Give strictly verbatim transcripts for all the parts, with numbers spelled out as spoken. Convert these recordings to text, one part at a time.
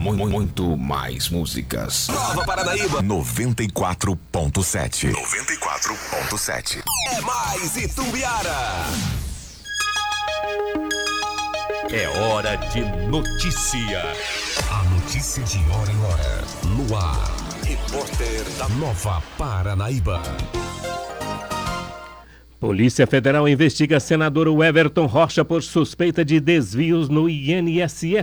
Muito, muito mais músicas. Nova Paranaíba noventa e quatro ponto sete. noventa e quatro ponto sete. É mais Itumbiara. É hora de notícia. A notícia de hora em hora. No ar. Repórter da Nova Paranaíba. Polícia Federal investiga senador Everton Rocha por suspeita de desvios no I N S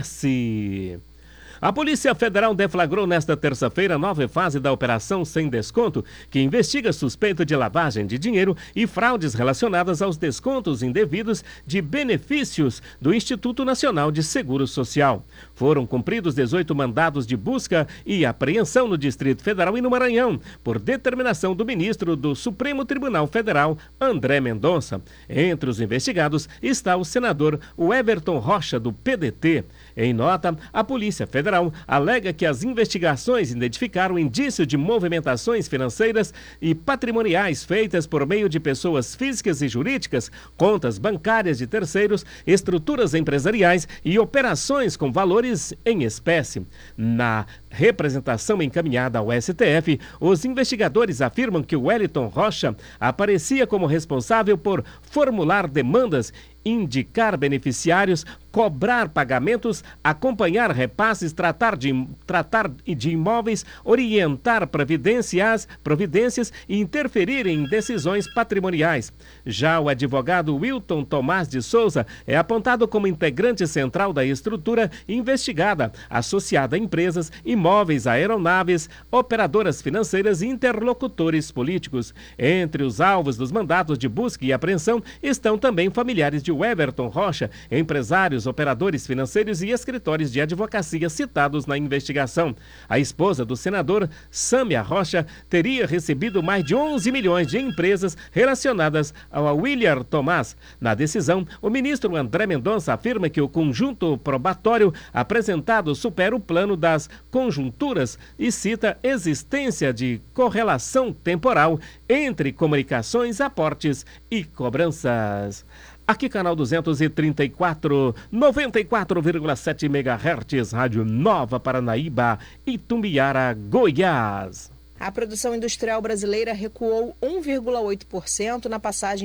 S. A Polícia Federal deflagrou nesta terça-feira a nova fase da Operação Sem Desconto, que investiga suspeita de lavagem de dinheiro e fraudes relacionadas aos descontos indevidos de benefícios do Instituto Nacional de Seguro Social. Foram cumpridos dezoito mandados de busca e apreensão no Distrito Federal e no Maranhão, por determinação do ministro do Supremo Tribunal Federal, André Mendonça. Entre os investigados está o senador Everton Rocha, do P D T. Em nota, a Polícia Federal alega que as investigações identificaram indício de movimentações financeiras e patrimoniais feitas por meio de pessoas físicas e jurídicas, contas bancárias de terceiros, estruturas empresariais e operações com valores em espécie. Na representação encaminhada ao S T F, os investigadores afirmam que o Wellington Rocha aparecia como responsável por formular demandas, indicar beneficiários, cobrar pagamentos, acompanhar repasses, tratar de, tratar de imóveis, orientar providências, providências e interferir em decisões patrimoniais. Já o advogado Wilton Tomás de Souza é apontado como integrante central da estrutura investigada, associada a empresas, imóveis, aeronaves, operadoras financeiras e interlocutores políticos. Entre os alvos dos mandatos de busca e apreensão estão também familiares de Everton Rocha, empresários, operadores financeiros e escritórios de advocacia citados na investigação. A esposa do senador, Sâmia Rocha, teria recebido mais de onze milhões de empresas relacionadas ao William Tomás. Na decisão, o ministro André Mendonça afirma que o conjunto probatório apresentado supera o plano das conjunturas e cita existência de correlação temporal entre comunicações, aportes e cobranças. Aqui, canal duzentos e trinta e quatro, noventa e quatro vírgula sete megahertz, Rádio Nova Paranaíba, Itumbiara, Goiás. A produção industrial brasileira recuou um vírgula oito por cento na passagem